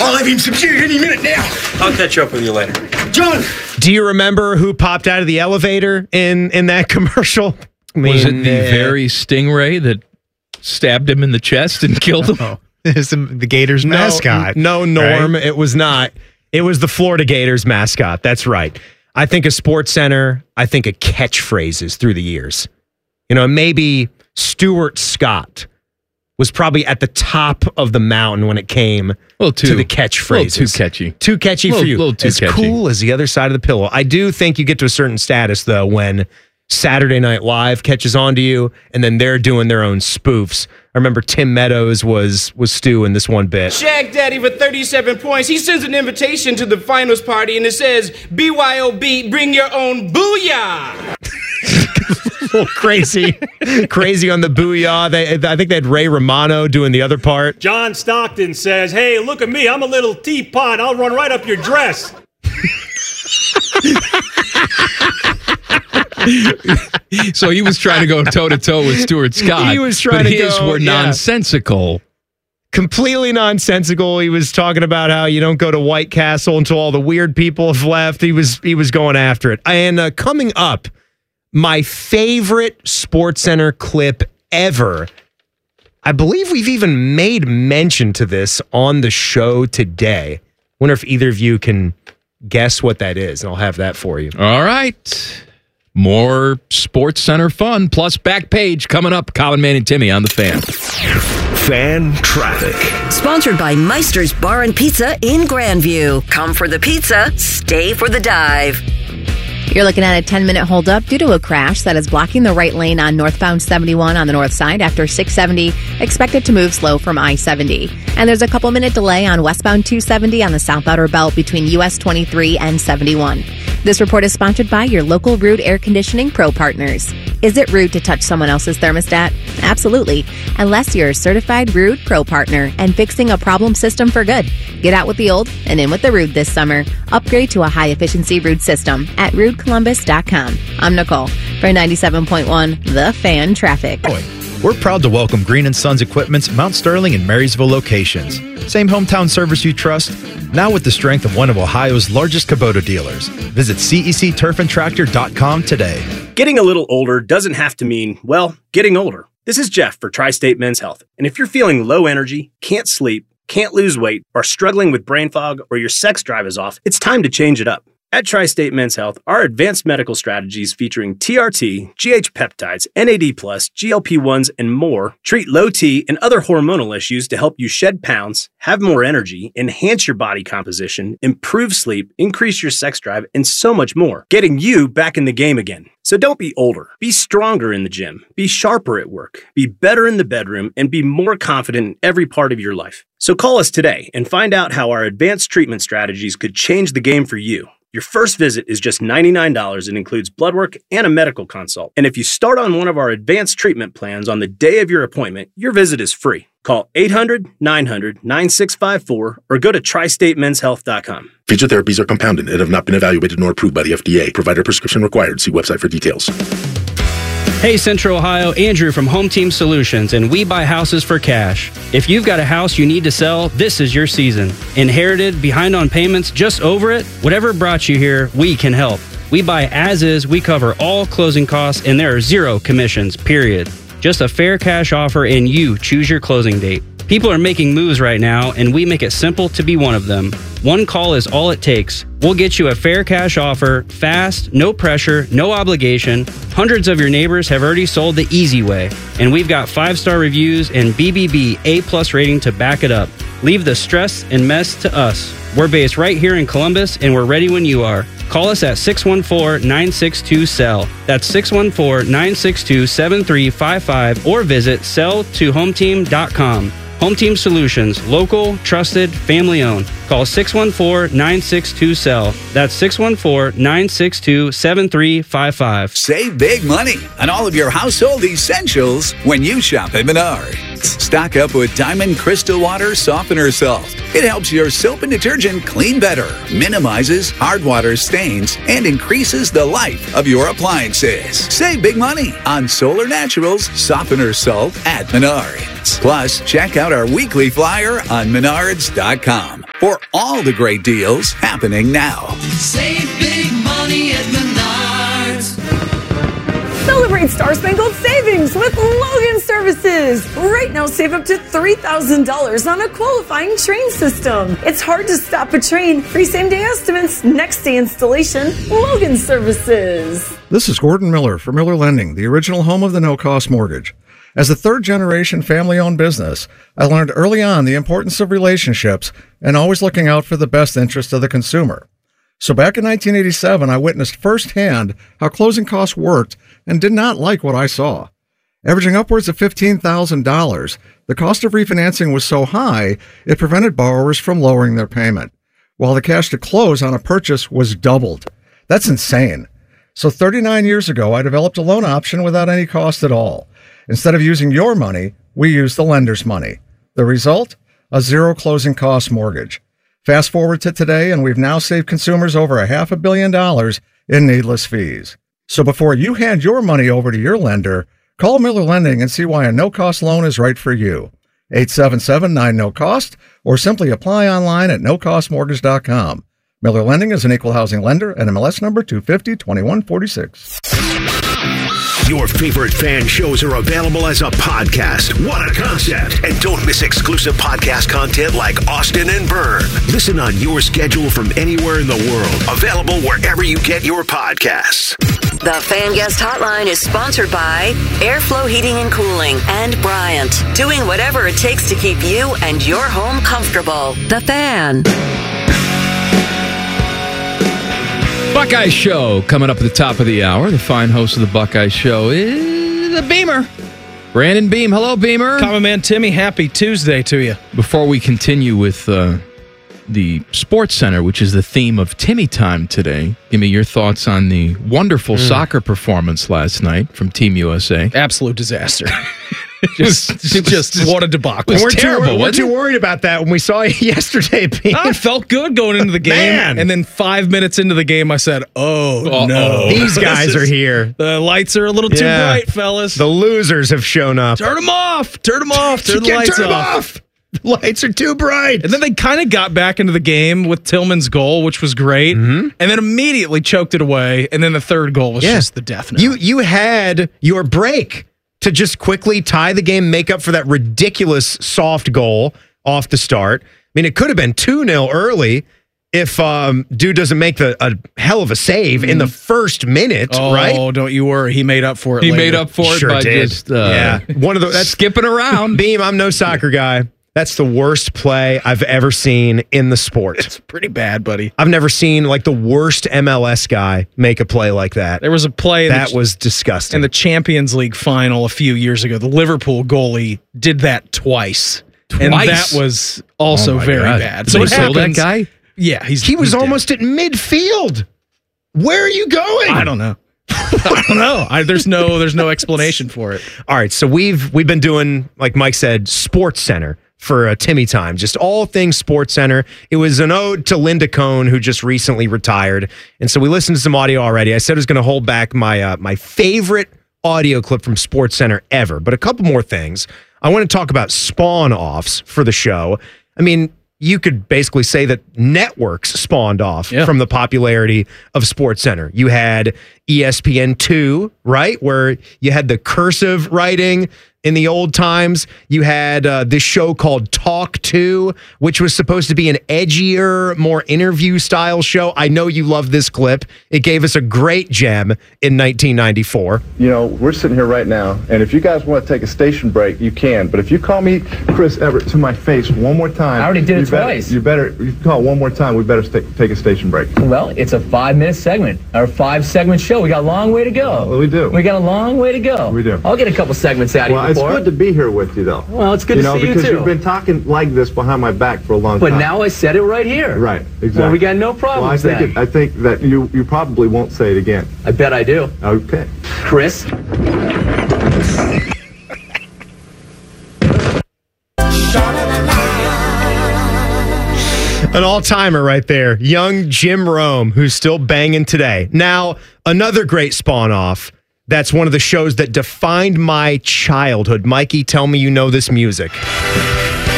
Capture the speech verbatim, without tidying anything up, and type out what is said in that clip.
I'll have him subdued any minute now. I'll catch up with you later. John! Do you remember who popped out of the elevator in, in that commercial? I mean, Was it the uh, very stingray that stabbed him in the chest and killed him? Oh, it's the, the Gators no, mascot. No, Norm, right? It was not. It was the Florida Gators mascot. That's right. I think a Sports Center, I think of catchphrases through the years. You know, maybe Stuart Scott was probably at the top of the mountain when it came too, to the catchphrases. A little too catchy. Too catchy little, for you. Little too as catchy. cool as the other side of the pillow. I do think you get to a certain status, though, when Saturday Night Live catches on to you, and then they're doing their own spoofs. I remember Tim Meadows was was Stu in this one bit. Shaq Daddy for thirty-seven points. He sends an invitation to the finals party, and it says, B Y O B, bring your own booyah. A little crazy. Crazy on the booyah. They, I think they had Ray Romano doing the other part. John Stockton says, hey, look at me. I'm a little teapot. I'll run right up your dress. So he was trying to go toe-to-toe with Stuart Scott. He was trying but to his go, were yeah. nonsensical. Completely nonsensical. He was talking about how you don't go to White Castle until all the weird people have left. He was he was going after it. And uh, coming up, my favorite SportsCenter clip ever. I believe we've even made mention to this on the show today. Wonder if either of you can guess what that is, and I'll have that for you. All right. More Sports Center fun, plus back page coming up. Colin, Man, and Timmy on the Fan. Fan Traffic. Sponsored by Meister's Bar and Pizza in Grandview. Come for the pizza, stay for the dive. You're looking at a ten-minute holdup due to a crash that is blocking the right lane on northbound seventy-one on the north side after six seventy, expected to move slow from I seventy. And there's a couple-minute delay on westbound two seventy on the south outer belt between U S twenty-three and seventy-one. This report is sponsored by your local Ruud Air Conditioning Pro partners. Is it rude to touch someone else's thermostat? Absolutely. Unless you're a certified Ruud Pro partner and fixing a problem system for good. Get out with the old and in with the Ruud this summer. Upgrade to a high-efficiency Ruud system at ruud columbus dot com. I'm Nicole for ninety-seven point one The Fan Traffic. We're proud to welcome Green and Sons Equipment's Mount Sterling and Marysville locations. Same hometown service you trust, now with the strength of one of Ohio's largest Kubota dealers. Visit C E C turf and tractor dot com today. Getting a little older doesn't have to mean, well, getting older. This is Jeff for Tri-State Men's Health. And if you're feeling low energy, can't sleep, can't lose weight, or struggling with brain fog, or your sex drive is off, it's time to change it up. At Tri-State Men's Health, our advanced medical strategies featuring T R T, G H peptides, N A D plus, G L P ones, and more treat low T and other hormonal issues to help you shed pounds, have more energy, enhance your body composition, improve sleep, increase your sex drive, and so much more, getting you back in the game again. So don't be older. Be stronger in the gym. Be sharper at work. Be better in the bedroom, and be more confident in every part of your life. So call us today and find out how our advanced treatment strategies could change the game for you. Your first visit is just ninety-nine dollars and includes blood work and a medical consult. And if you start on one of our advanced treatment plans on the day of your appointment, your visit is free. Call eight hundred, nine hundred, nine six five four or go to tri state men's health dot com. Feature therapies are compounded and have not been evaluated nor approved by the F D A. Provider prescription required. See website for details. Hey Central Ohio, Andrew from Home Team Solutions, and we buy houses for cash. If you've got a house you need to sell, this is your season. Inherited, behind on payments, just over it? Whatever brought you here, we can help. We buy as is, we cover all closing costs, and there are zero commissions, period. Just a fair cash offer and you choose your closing date. People are making moves right now, and we make it simple to be one of them. One call is all it takes. We'll get you a fair cash offer, fast, no pressure, no obligation. Hundreds of your neighbors have already sold the easy way, and we've got five-star reviews and B B B A-plus rating to back it up. Leave the stress and mess to us. We're based right here in Columbus, and we're ready when you are. Call us at six one four, nine six two, S E L L. That's six one four, nine six two, seven three five five or visit sell to home team dot com. Home Team Solutions, local, trusted, family-owned. Call six one four, nine six two, S E L L. That's six one four, nine six two, seven three five five. Save big money on all of your household essentials when you shop at Menards. Stock up with Diamond Crystal Water Softener Salt. It helps your soap and detergent clean better, minimizes hard water stains, and increases the life of your appliances. Save big money on Solar Naturals Softener Salt at Menards. Plus, check out our weekly flyer on menards dot com. for all the great deals happening now. Save big money at Menards. Celebrate Star Spangled Savings with Logan Services. Right now, save up to three thousand dollars on a qualifying train system. It's hard to stop a train. Free same-day estimates, next-day installation. Logan Services. This is Gordon Miller for Miller Lending, the original home of the no-cost mortgage. As a third-generation family-owned business, I learned early on the importance of relationships and always looking out for the best interest of the consumer. So back in nineteen eighty-seven, I witnessed firsthand how closing costs worked and did not like what I saw. Averaging upwards of fifteen thousand dollars, the cost of refinancing was so high, it prevented borrowers from lowering their payment, while the cash to close on a purchase was doubled. That's insane. So thirty-nine years ago, I developed a loan option without any cost at all. Instead of using your money, we used the lender's money. The result? A zero closing cost mortgage. Fast forward to today, and we've now saved consumers over a half a billion dollars in needless fees. So before you hand your money over to your lender, call Miller Lending and see why a no-cost loan is right for you. eight seven seven nine no cost or simply apply online at no cost mortgage dot com. Miller Lending is an equal housing lender and M L S number two fifty twenty-one forty-six. Your favorite fan shows are available as a podcast. What a concept. And don't miss exclusive podcast content like Austin and Byrne. Listen on your schedule from anywhere in the world. Available wherever you get your podcasts. The Fan Guest Hotline is sponsored by Airflow Heating and Cooling and Bryant, doing whatever it takes to keep you and your home comfortable. The Fan. Buckeye Show coming up at the top of the hour. The fine host of the Buckeye Show is the Beamer. Brandon Beam. Hello, Beamer. Common Man Timmy, happy Tuesday to you. Before we continue with uh, the Sports Center, which is the theme of Timmy Time today, give me your thoughts on the wonderful mm. soccer performance last night from Team U S A. Absolute disaster. Just, just, just what a debacle. We're terrible. We're too worried about that when we saw it yesterday. Pete. I felt good going into the game. Man. And then five minutes into the game, I said, oh, Uh-oh. no. These guys are here. The lights are a little too yeah. bright, fellas. The losers have shown up. Turn them off. Turn them off. Turn the lights turn off. off. The lights are too bright. And then they kind of got back into the game with Tillman's goal, which was great. Mm-hmm. And then immediately choked it away. And then the third goal was yeah. just the death knell. You, you had your break to just quickly tie the game, make up for that ridiculous soft goal off the start. I mean, it could have been two nil early if um, dude doesn't make the, a hell of a save mm. in the first minute, oh, right? Oh, don't you worry. He made up for it He later. made up for it sure by did. just uh, yeah. One of the, that's skipping around. Beam, I'm no soccer guy. That's the worst play I've ever seen in the sport. It's pretty bad, buddy. I've never seen like the worst M L S guy make a play like that. There was a play that the, was disgusting. In the Champions League final a few years ago, the Liverpool goalie did that twice. Twice? And that was also oh very God. bad. Did So they it kill happens. that guy? Yeah, he's he was he's almost dead. at midfield. Where are you going? I don't know. I don't know. I, there's no there's no explanation for it. All right, so we've we've been doing, like Mike said, Sports Center for uh, Timmy Time, just all things Sports Center. It was an ode to Linda Cohn, who just recently retired, and so we listened to some audio already. I said I was going to hold back my uh, my favorite audio clip from Sports Center ever, but a couple more things. I want to talk about spawn offs for the show. I mean, you could basically say that networks spawned off yeah. from the popularity of Sports Center. You had E S P N two, right, where you had the cursive writing in the old times. You had uh, this show called Talk two, which was supposed to be an edgier, more interview-style show. I know you love this clip. It gave us a great gem in nineteen ninety-four. You know, we're sitting here right now, and if you guys want to take a station break, you can. But if you call me Chris Everett to my face one more time... I already did it you better, twice. You better, you call one more time, we better st- take a station break. Well, it's a five-minute segment, or five-segment show. We got a long way to go. Well, we do. We got a long way to go. We do. I'll get a couple segments out of well, you before. It's good to be here with you, though. Well, it's good you to know, see you, because too. You've been talking like this behind my back for a long but time. But now I said it right here. Right, exactly. Well, we got no problems well, I think then. It, I think that you, you probably won't say it again. I bet I do. Okay. Chris? An all-timer right there. Young Jim Rome, who's still banging today. Now, another great spawn-off. That's one of the shows that defined my childhood. Mikey, tell me you know this music.